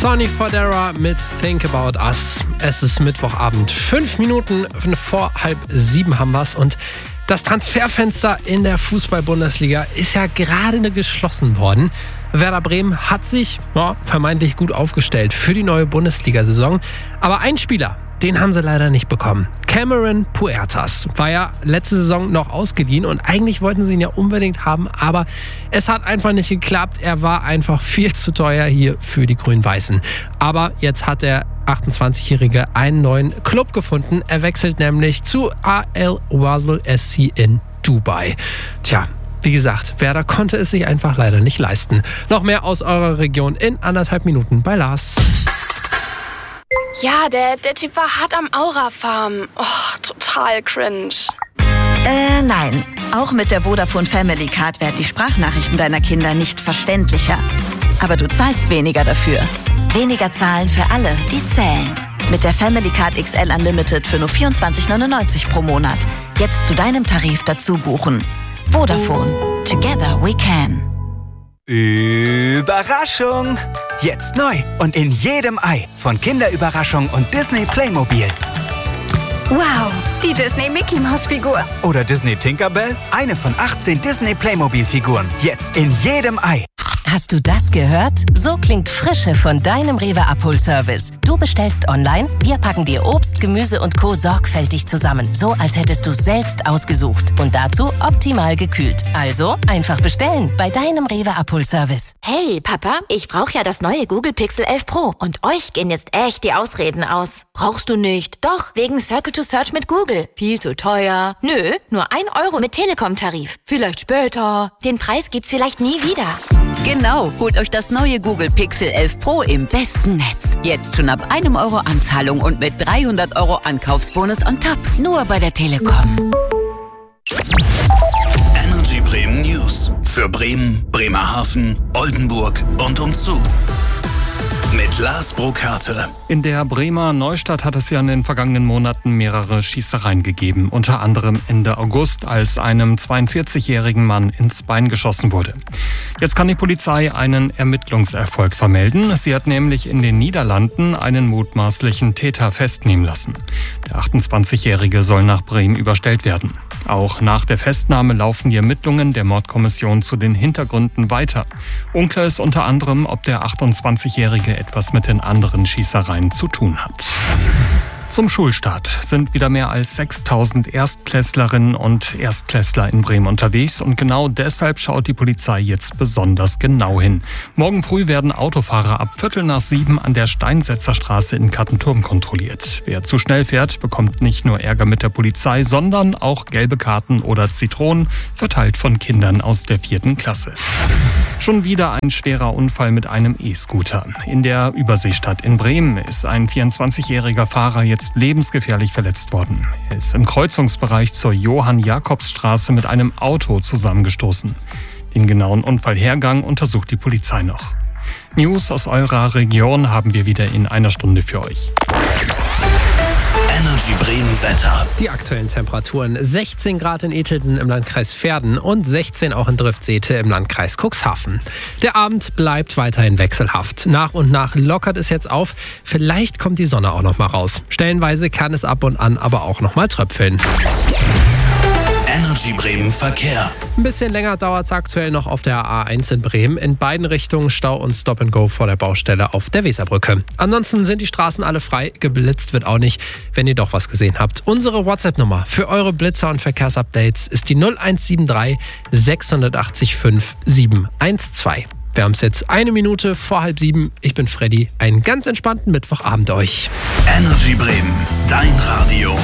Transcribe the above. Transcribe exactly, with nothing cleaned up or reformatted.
Sonny Fodera mit Think About Us. Es ist Mittwochabend. Fünf Minuten vor halb sieben haben wir's und das Transferfenster in der Fußball-Bundesliga ist ja gerade geschlossen worden. Werder Bremen hat sich ja, vermeintlich gut aufgestellt für die neue Bundesliga-Saison. Aber ein Spieler, den haben sie leider nicht bekommen. Cameron Puertas war ja letzte Saison noch ausgeliehen und eigentlich wollten sie ihn ja unbedingt haben, aber es hat einfach nicht geklappt. Er war einfach viel zu teuer hier für die Grün-Weißen. Aber jetzt hat der achtundzwanzigjährige einen neuen Club gefunden. Er wechselt nämlich zu A L Wasl S C in Dubai. Tja, wie gesagt, Werder konnte es sich einfach leider nicht leisten. Noch mehr aus eurer Region in anderthalb Minuten bei Lars. Ja, der, der Typ war hart am Aura-Farm. Oh, total cringe. Äh, nein. Auch mit der Vodafone Family Card werden die Sprachnachrichten deiner Kinder nicht verständlicher. Aber du zahlst weniger dafür. Weniger zahlen für alle, die zählen. Mit der Family Card X L Unlimited für nur vierundzwanzig neunundneunzig pro Monat. Jetzt zu deinem Tarif dazu buchen. Vodafone. Together we can. Überraschung! Jetzt neu und in jedem Ei von Kinderüberraschung und Disney Playmobil. Wow, die Disney Mickey Maus Figur. Oder Disney Tinkerbell, eine von achtzehn Disney Playmobil Figuren. Jetzt in jedem Ei. Hast du das gehört? So klingt Frische von deinem Rewe Abholservice. Du bestellst online, wir packen dir Obst, Gemüse und Co. sorgfältig zusammen. So, als hättest du es selbst ausgesucht. Und dazu optimal gekühlt. Also einfach bestellen bei deinem Rewe Abholservice. Hey, Papa, ich brauche ja das neue Google Pixel elf Pro. Und euch gehen jetzt echt die Ausreden aus. Brauchst du nicht? Doch, wegen Circle to Search mit Google. Viel zu teuer. Nö, nur ein Euro mit Telekom-Tarif. Vielleicht später. Den Preis gibt's vielleicht nie wieder. Genau, holt euch das neue Google Pixel elf Pro im besten Netz. Jetzt schon ab einem Euro Anzahlung und mit dreihundert Euro Ankaufsbonus on top. Nur bei der Telekom. Energy Bremen News. Für Bremen, Bremerhaven, Oldenburg und umzu. Mit Lars Burkhardt. In der Bremer Neustadt hat es ja in den vergangenen Monaten mehrere Schießereien gegeben. Unter anderem Ende August, als einem zweiundvierzigjährigen Mann ins Bein geschossen wurde. Jetzt kann die Polizei einen Ermittlungserfolg vermelden. Sie hat nämlich in den Niederlanden einen mutmaßlichen Täter festnehmen lassen. Der achtundzwanzigjährige soll nach Bremen überstellt werden. Auch nach der Festnahme laufen die Ermittlungen der Mordkommission zu den Hintergründen weiter. Unklar ist unter anderem, ob der achtundzwanzigjährige etwas mit den anderen Schießereien zu tun hat. Zum Schulstart sind wieder mehr als sechstausend Erstklässlerinnen und Erstklässler in Bremen unterwegs und genau deshalb schaut die Polizei jetzt besonders genau hin. Morgen früh werden Autofahrer ab Viertel nach sieben an der Steinsetzerstraße in Kattenturm kontrolliert. Wer zu schnell fährt, bekommt nicht nur Ärger mit der Polizei, sondern auch gelbe Karten oder Zitronen, verteilt von Kindern aus der vierten Klasse. Schon wieder ein schwerer Unfall mit einem E-Scooter. In der Überseestadt in Bremen ist ein vierundzwanzigjähriger Fahrer jetzt lebensgefährlich verletzt worden. Er ist im Kreuzungsbereich zur Johann-Jakobs-Straße mit einem Auto zusammengestoßen. Den genauen Unfallhergang untersucht die Polizei noch. News aus eurer Region haben wir wieder in einer Stunde für euch. Energy Bremen Wetter. Die aktuellen Temperaturen: sechzehn Grad in Etelsen im Landkreis Verden und sechzehn auch in Driftsete im Landkreis Cuxhaven. Der Abend bleibt weiterhin wechselhaft. Nach und nach lockert es jetzt auf. Vielleicht kommt die Sonne auch noch mal raus. Stellenweise kann es ab und an aber auch noch mal tröpfeln. Energy Bremen Verkehr. Ein bisschen länger dauert es aktuell noch auf der A eins in Bremen. In beiden Richtungen Stau und Stop and Go vor der Baustelle auf der Weserbrücke. Ansonsten sind die Straßen alle frei. Geblitzt wird auch nicht, wenn ihr doch was gesehen habt. Unsere WhatsApp-Nummer für eure Blitzer und Verkehrsupdates ist die null eins sieben drei sechs acht fünf sieben eins zwei. Wir haben es jetzt eine Minute vor halb sieben. Ich bin Freddy. Einen ganz entspannten Mittwochabend euch. Energy Bremen, dein Radio.